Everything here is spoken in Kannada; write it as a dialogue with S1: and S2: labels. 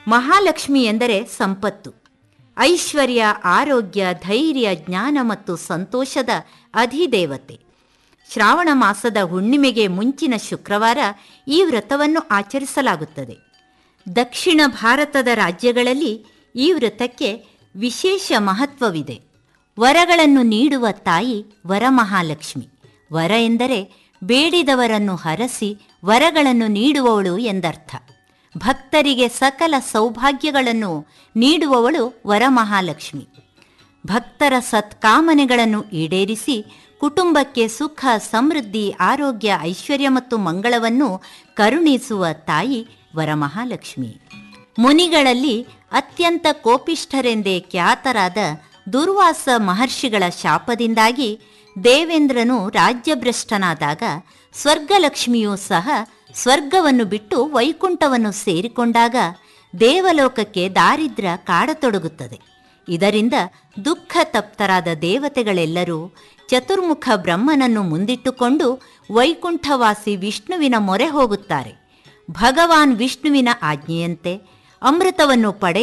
S1: ಮಹಾಲಕ್ಷ್ಮಿ ಎಂದರೆ ಸಂಪತ್ತು, ಐಶ್ವರ್ಯ, ಆರೋಗ್ಯ, ಧೈರ್ಯ, ಜ್ಞಾನ ಮತ್ತು ಸಂತೋಷದ ಅಧಿದೇವತೆ. ಶ್ರಾವಣ ಮಾಸದ ಹುಣ್ಣಿಮೆಗೆ ಮುಂಚಿನ ಶುಕ್ರವಾರ ಈ ವ್ರತವನ್ನು ಆಚರಿಸಲಾಗುತ್ತದೆ. ದಕ್ಷಿಣ ಭಾರತದ ರಾಜ್ಯಗಳಲ್ಲಿ ಈ ವ್ರತಕ್ಕೆ ವಿಶೇಷ ಮಹತ್ವವಿದೆ. ವರಗಳನ್ನು ನೀಡುವ ತಾಯಿ ವರಮಹಾಲಕ್ಷ್ಮಿ. ವರ ಎಂದರೆ ಬೇಡಿದವರನ್ನು ಹರಸಿ ವರಗಳನ್ನು ನೀಡುವವಳು ಎಂದರ್ಥ. ಭಕ್ತರಿಗೆ ಸಕಲ ಸೌಭಾಗ್ಯಗಳನ್ನು ನೀಡುವವಳು ವರಮಹಾಲಕ್ಷ್ಮಿ. ಭಕ್ತರ ಸತ್ಕಾಮನೆಗಳನ್ನು ಈಡೇರಿಸಿ ಕುಟುಂಬಕ್ಕೆ ಸುಖ, ಸಮೃದ್ಧಿ, ಆರೋಗ್ಯ, ಐಶ್ವರ್ಯ ಮತ್ತು ಮಂಗಳವನ್ನು ಕರುಣಿಸುವ ತಾಯಿ ವರಮಹಾಲಕ್ಷ್ಮಿ. ಮುನಿಗಳಲ್ಲಿ ಅತ್ಯಂತ ಕೋಪಿಷ್ಠರೆಂದೇ ಖ್ಯಾತರಾದ ದುರ್ವಾಸ ಮಹರ್ಷಿಗಳ ಶಾಪದಿಂದಾಗಿ ದೇವೇಂದ್ರನು ರಾಜ್ಯಭ್ರಷ್ಟನಾದಾಗ ಸ್ವರ್ಗಲಕ್ಷ್ಮಿಯೂ ಸಹ ಸ್ವರ್ಗವನ್ನು ಬಿಟ್ಟು ವೈಕುಂಠವನ್ನು ಸೇರಿಕೊಂಡಾಗ ದೇವಲೋಕಕ್ಕೆ ದಾರಿದ್ರ್ಯ ಕಾಡತೊಡಗುತ್ತದೆ. ಇದರಿಂದ ದುಃಖ ತಪ್ತರಾದ ದೇವತೆಗಳೆಲ್ಲರೂ ಚತುರ್ಮುಖ ಬ್ರಹ್ಮನನ್ನು ಮುಂದಿಟ್ಟುಕೊಂಡು ವೈಕುಂಠವಾಸಿ ವಿಷ್ಣುವಿನ ಮೊರೆ ಹೋಗುತ್ತಾರೆ. ಭಗವಾನ್ ವಿಷ್ಣುವಿನ ಆಜ್ಞೆಯಂತೆ ಅಮೃತವನ್ನು ಪಡೆಯ